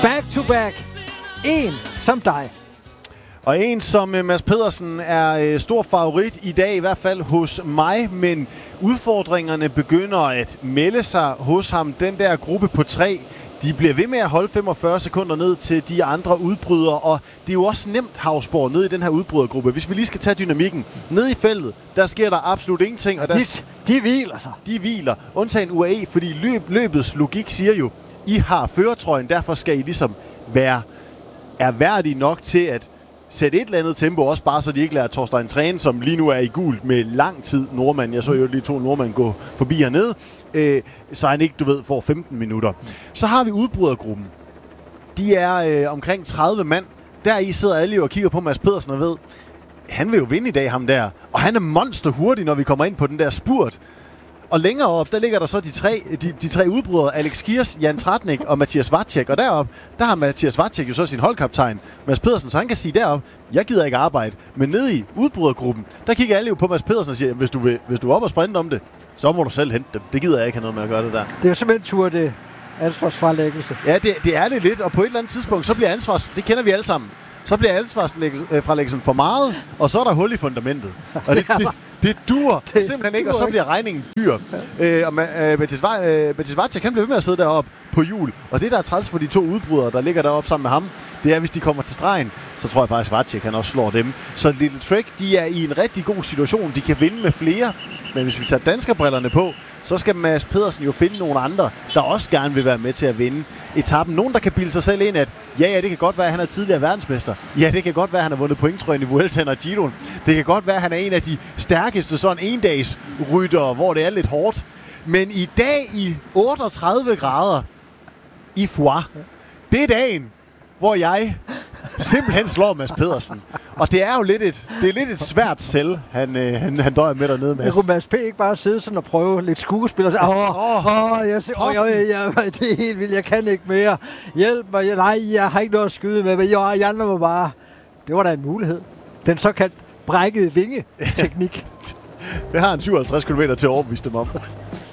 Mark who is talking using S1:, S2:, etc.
S1: Back to back. En som dig.
S2: Og en som Mads Pedersen er stor favorit i dag, i hvert fald hos mig, men udfordringerne begynder at melde sig hos ham. Den der gruppe på 3, de bliver ved med at holde 45 sekunder ned til de andre udbrydere, og det er jo også nemt, Hausborg, ned i den her udbrydergruppe. Hvis vi lige skal tage dynamikken. Ned i feltet, der sker der absolut ingenting. Og
S1: de hviler sig.
S2: De hviler, undtagen UAE, fordi løbets logik siger jo, I har førertrøjen, derfor skal I ligesom være værdige nok til at sætte et eller andet tempo, også bare så de ikke lader Thorstein Træne, som lige nu er i gult med lang tid, nordmand. Jeg så jo lige 2 nordmænd gå forbi hernede, så han ikke, får 15 minutter. Så har vi udbrydergruppen. De er omkring 30 mand. Der i sidder alle jo og kigger på Mads Pedersen og ved, han vil jo vinde i dag, ham der. Og han er monster hurtig, når vi kommer ind på den der spurt. Og længere op, der ligger der så de tre udbrydere, Alex Kiers, Jan Tratnik og Mathias Vacek. Og deroppe, der har Mathias Vacek jo så sin holdkaptajn, Mads Pedersen, så han kan sige deroppe, jeg gider ikke arbejde. Men nede i udbrydergruppen, der kigger alle jo på Mads Pedersen og siger, hvis du er oppe og sprinte om det, så må du selv hente dem. Det gider jeg ikke have noget med at gøre det der.
S1: Det er jo simpelthen tur det ansvarsfralæggelse.
S2: Ja, det er det lidt, og på et eller andet tidspunkt, så bliver det kender vi alle sammen. Så bliver ansvarsfralæggelsen for meget, og så er der hul i fundamentet. Og det dur simpelthen ikke, og så bliver regningen dyr. Og Mathias Vacek kan blive ved med at sidde deroppe på hjul. Og det, der er træls for de 2 udbrydere, der ligger deroppe sammen med ham, det er, hvis de kommer til stregen, så tror jeg faktisk, Vacek han også slår dem. Så Little Trek, de er i en rigtig god situation. De kan vinde med flere, men hvis vi tager danskerbrillerne på, så skal Mads Pedersen jo finde nogle andre, der også gerne vil være med til at vinde etappen. Nogen, der kan bilde sig selv ind, at ja, det kan godt være, at han er tidligere verdensmester. Ja, det kan godt være, at han har vundet pointtrøjen i Vueltaen og Giroen. Det kan godt være, at han er en af de stærkeste sådan endags ryttere, hvor det er lidt hårdt. Men i dag i 38 grader i Foix, det er dagen, hvor jeg simpelthen slår Mads Pedersen. Og det er jo lidt et svært selv, han døjer med dernede, Mads.
S1: Kunne Mads P. ikke bare sidde sådan og prøve lidt skuespil og sige, det er helt vildt, jeg kan ikke mere. Hjælp mig, jeg har ikke noget at skyde med, men jeg andre må bare. Det var da en mulighed. Den såkaldt brækkede vinge-teknik.
S2: Det har han 57 km til at overbevise dem om.